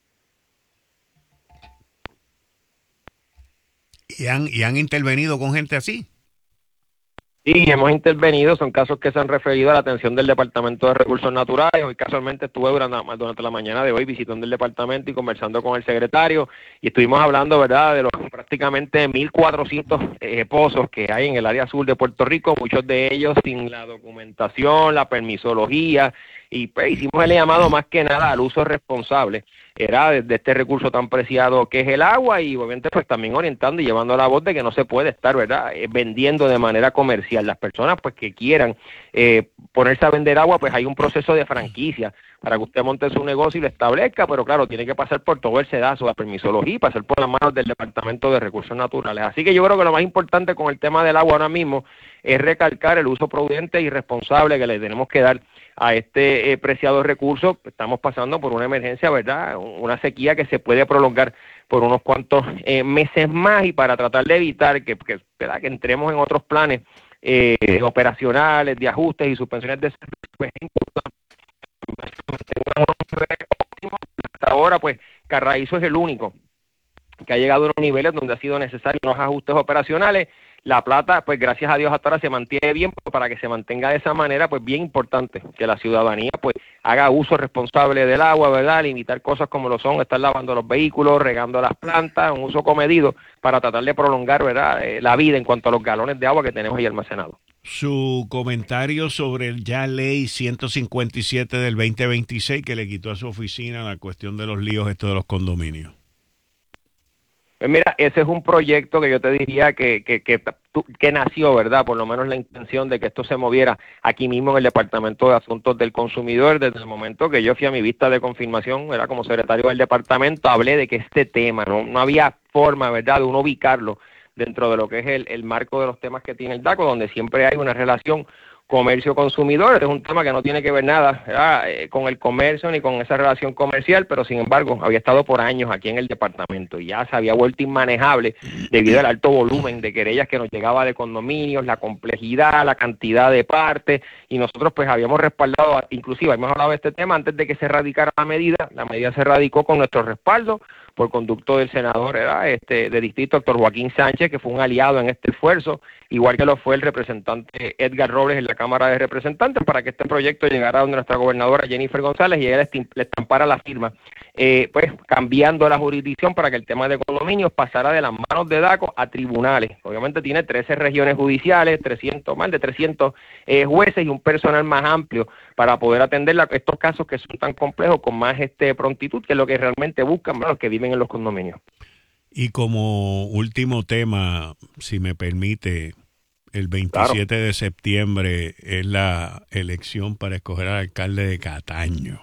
¿Y han intervenido con gente así? Sí, hemos intervenido, son casos que se han referido a la atención del Departamento de Recursos Naturales. Hoy casualmente estuve durante la mañana de hoy visitando el departamento y conversando con el secretario, y estuvimos hablando, ¿verdad?, de los prácticamente 1.400 pozos que hay en el área sur de Puerto Rico, muchos de ellos sin la documentación, la permisología, y pues hicimos el llamado más que nada al uso responsable, era de este recurso tan preciado que es el agua, y obviamente pues también orientando y llevando la voz de que no se puede estar, ¿verdad?, vendiendo de manera comercial. Las personas pues que quieran ponerse a vender agua, pues hay un proceso de franquicia para que usted monte su negocio y lo establezca, pero claro, tiene que pasar por todo el sedazo, la permisología, y pasar por las manos del Departamento de Recursos Naturales. Así que yo creo que lo más importante con el tema del agua ahora mismo es recalcar el uso prudente y responsable que le tenemos que dar a este preciado recurso. Estamos pasando por una emergencia, ¿verdad?, una sequía que se puede prolongar por unos cuantos meses más, y para tratar de evitar ¿verdad?, que entremos en otros planes operacionales, de ajustes y suspensiones de servicios, pues es importante. Hasta ahora, pues, Carraízo es el único que ha llegado a unos niveles donde ha sido necesario unos ajustes operacionales. La Plata, pues gracias a Dios hasta ahora se mantiene bien, pero para que se mantenga de esa manera, pues bien importante que la ciudadanía pues haga uso responsable del agua, ¿verdad?, limitar cosas como lo son estar lavando los vehículos, regando las plantas, un uso comedido para tratar de prolongar, ¿verdad?, la vida en cuanto a los galones de agua que tenemos ahí almacenados. Su comentario sobre el ya ley 157 del 2026 que le quitó a su oficina la cuestión de los líos estos de los condominios. Pues mira, ese es un proyecto que yo te diría que nació, ¿verdad?, por lo menos la intención de que esto se moviera aquí mismo en el Departamento de Asuntos del Consumidor. Desde el momento que yo fui a mi vista de confirmación, era como secretario del departamento, hablé de que este tema no había forma, ¿verdad?, de uno ubicarlo dentro de lo que es el marco de los temas que tiene el DACO, donde siempre hay una relación comercio-consumidor. Es un tema que no tiene que ver nada, ¿verdad?, con el comercio ni con esa relación comercial, pero sin embargo había estado por años aquí en el departamento y ya se había vuelto inmanejable debido al alto volumen de querellas que nos llegaba de condominios, la complejidad, la cantidad de partes, y nosotros pues habíamos respaldado, inclusive hemos hablado de este tema antes de que se radicara la medida se radicó con nuestro respaldo por conducto del senador, ¿verdad?, de distrito, doctor Joaquín Sánchez, que fue un aliado en este esfuerzo, igual que lo fue el representante Edgar Robles en la Cámara de Representantes, para que este proyecto llegara a nuestra gobernadora Jennifer González y ella le estampara la firma, pues cambiando la jurisdicción para que el tema de condominios pasara de las manos de DACO a tribunales. Obviamente tiene 13 regiones judiciales, más de 300 jueces y un personal más amplio para poder atender estos casos que son tan complejos con más prontitud, que es lo que realmente buscan, bueno, los que viven en los condominios. Y como último tema, si me permite, El 27 de septiembre es la elección para escoger al alcalde de Cataño.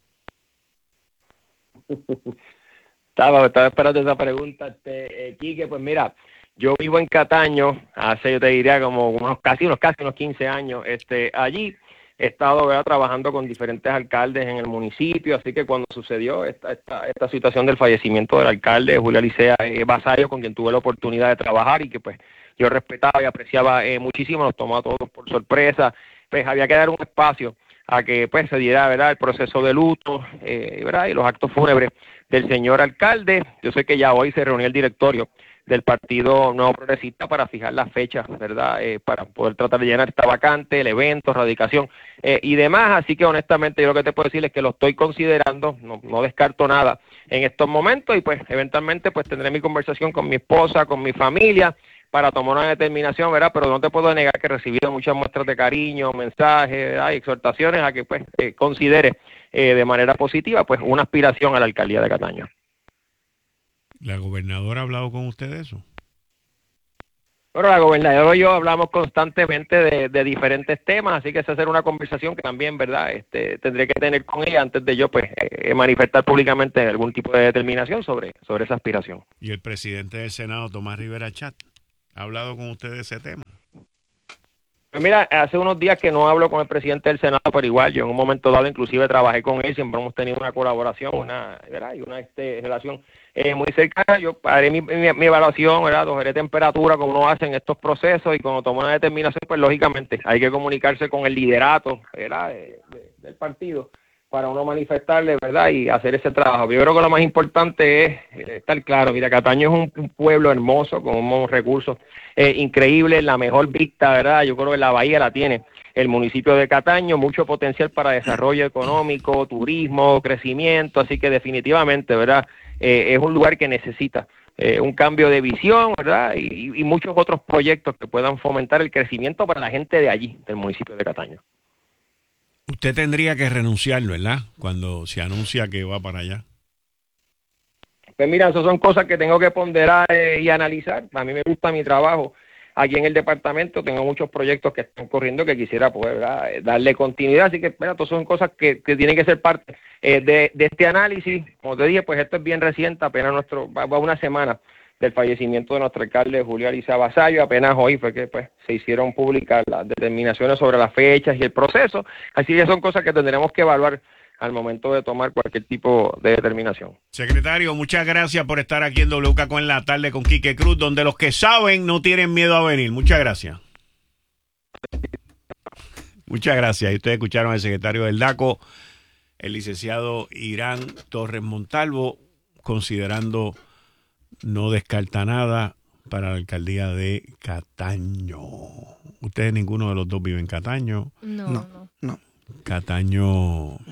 Estaba esperando esa pregunta, Quique. Pues mira, yo vivo en Cataño hace, yo te diría, como unos 15 años. Allí he estado, ¿verdad?, trabajando con diferentes alcaldes en el municipio, así que cuando sucedió esta situación del fallecimiento del alcalde Julio Alicea Vasallo, con quien tuve la oportunidad de trabajar y que pues yo respetaba y apreciaba muchísimo, nos tomó a todos por sorpresa, pues había que dar un espacio a que pues se diera, ¿verdad?, el proceso de luto, ¿verdad?, y los actos fúnebres del señor alcalde. Yo sé que ya hoy se reunió el directorio del Partido Nuevo Progresista para fijar las fechas, ¿verdad?, para poder tratar de llenar esta vacante, el evento, radicación y demás. Así que honestamente yo lo que te puedo decir es que lo estoy considerando, no descarto nada en estos momentos, y pues eventualmente pues tendré mi conversación con mi esposa, con mi familia, para tomar una determinación, ¿verdad? Pero no te puedo negar que he recibido muchas muestras de cariño, mensajes, ¿verdad?, y exhortaciones a que pues considere de manera positiva pues una aspiración a la alcaldía de Cataño. ¿La gobernadora ha hablado con usted de eso? Bueno, la gobernadora y yo hablamos constantemente de diferentes temas, así que esa será una conversación que también, ¿verdad?, tendré que tener con ella antes de yo pues manifestar públicamente algún tipo de determinación sobre esa aspiración. ¿Y el presidente del Senado, Tomás Rivera Chat, ha hablado con usted de ese tema? Pues mira, hace unos días que no hablo con el presidente del Senado, pero igual yo en un momento dado inclusive trabajé con él, siempre hemos tenido una colaboración, ¿verdad?, y una relación muy cercana. Yo haré mi evaluación, ¿verdad?, cogeré temperatura como uno hace en estos procesos, y cuando tomo una determinación, pues lógicamente hay que comunicarse con el liderato, ¿verdad?, del partido, para uno manifestarle, ¿verdad?, y hacer ese trabajo. Yo creo que lo más importante es estar claro. Mira, Cataño es un pueblo hermoso, con unos recursos increíbles, la mejor vista, ¿verdad? Yo creo que la bahía la tiene el municipio de Cataño, mucho potencial para desarrollo económico, turismo, crecimiento, así que definitivamente, ¿verdad?, es un lugar que necesita un cambio de visión, ¿verdad?, y muchos otros proyectos que puedan fomentar el crecimiento para la gente de allí, del municipio de Cataño. Usted tendría que renunciar, ¿verdad?, cuando se anuncia que va para allá. Pues mira, esas son cosas que tengo que ponderar y analizar. A mí me gusta mi trabajo aquí en el departamento, tengo muchos proyectos que están corriendo que quisiera poder, ¿verdad?, darle continuidad, así que todas son cosas que tienen que ser parte de este análisis. Como te dije, pues esto es bien reciente, apenas va una semana del fallecimiento de nuestro alcalde Julio Alicea Vasallo. Apenas hoy fue que pues se hicieron públicas las determinaciones sobre las fechas y el proceso, así que son cosas que tendremos que evaluar al momento de tomar cualquier tipo de determinación. Secretario, muchas gracias por estar aquí en WKQ en la tarde con Quique Cruz, donde los que saben no tienen miedo a venir. Muchas gracias. Muchas gracias. Y ustedes escucharon al secretario del DACO, el licenciado Irán Torres Montalvo, considerando no descarta nada para la alcaldía de Cataño. Ustedes ninguno de los dos vive en Cataño. No. Cataño,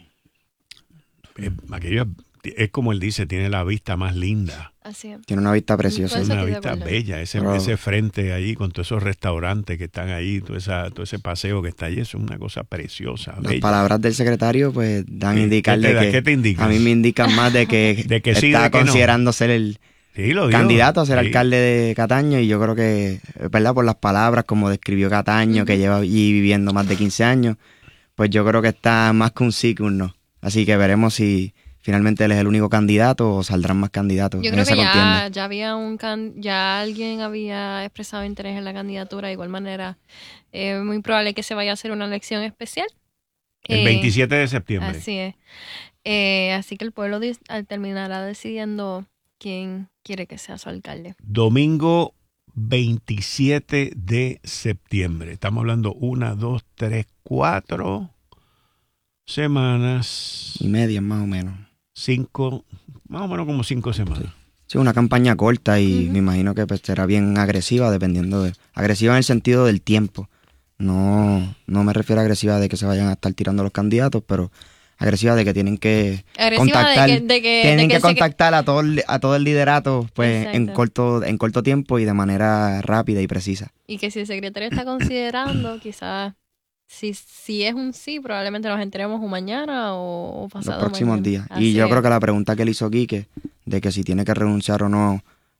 aquello es como él dice, tiene la vista más linda. Así es. Tiene una vista preciosa. Una vista bella, ese frente ahí con todos esos restaurantes que están ahí, todo ese paseo que está allí, eso es una cosa preciosa. Las bella. palabras del secretario pues dan a indicarle que ¿Qué te indican? a mí me indican más de que, de que sí, está de que considerando ser el candidato a ser alcalde de Cataño, y yo creo que, ¿verdad?, por las palabras como describió Cataño, que lleva allí viviendo más de 15 años, pues yo creo que está más que un sí que un no. Así que veremos si finalmente él es el único candidato o saldrán más candidatos en esa contienda. Ya alguien había expresado interés en la candidatura. De igual manera, es muy probable que se vaya a hacer una elección especial. El 27 de septiembre. Así es. Así que el pueblo terminará decidiendo quién quiere que sea su alcalde. Domingo 27 de septiembre. Estamos hablando 1, 2, 3, 4 semanas. Y media más o menos. 5, más o menos como 5 semanas. Sí, una campaña corta y me imagino que pues será bien agresiva, agresiva en el sentido del tiempo. No me refiero a agresiva de que se vayan a estar tirando los candidatos, pero agresiva de que tienen que contactar a todo el liderato pues en corto tiempo y de manera rápida y precisa. Y que si el secretario está considerando, quizás si es un sí, probablemente nos enteremos mañana o pasado los próximos mañana. días. Así y yo es. creo que la pregunta que le hizo Quique de que si tiene que renunciar o no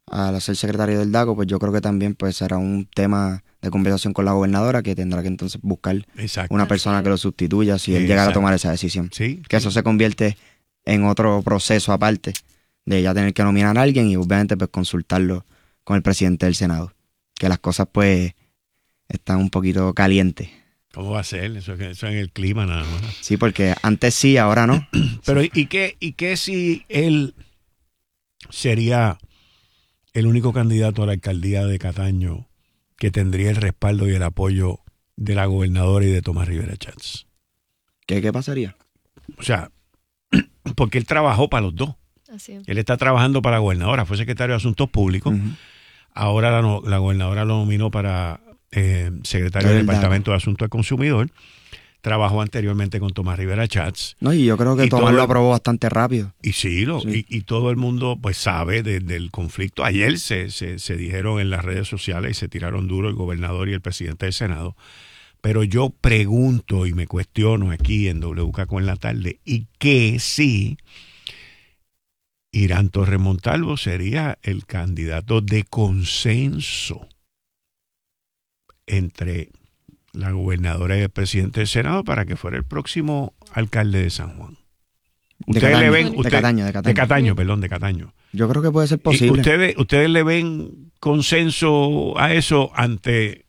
al ser secretario del DACO, pues yo creo que también pues será un tema de conversación con la gobernadora, que tendrá que entonces buscar una persona que lo sustituya si él llegara a tomar esa decisión. Que eso se convierte en otro proceso aparte de ya tener que nominar a alguien y obviamente pues consultarlo con el presidente del Senado. Que las cosas pues están un poquito calientes. ¿Cómo va a ser? Eso es en el clima nada más. Sí, porque antes sí, ahora no. Pero ¿y qué si él sería el único candidato a la alcaldía de Cataño que tendría el respaldo y el apoyo de la gobernadora y de Tomás Rivera Chats? ¿Qué pasaría? O sea, porque él trabajó para los dos. Así es. Él está trabajando para la gobernadora, fue secretario de Asuntos Públicos. Ahora la gobernadora lo nominó para secretario del Departamento de Asuntos del Consumidor. Trabajó anteriormente con Tomás Rivera Chats. No, y yo creo que Tomás lo aprobó bastante rápido. Y sí, y todo el mundo pues sabe del conflicto. Ayer se dijeron en las redes sociales y se tiraron duro el gobernador y el presidente del Senado. Pero yo pregunto y me cuestiono aquí en WKQ en la tarde, ¿y qué si Irán Torres Montalvo sería el candidato de consenso entre la gobernadora y el presidente del Senado para que fuera el próximo alcalde de San Juan? De Cataño. Yo creo que puede ser posible. ¿Ustedes le ven consenso a eso ante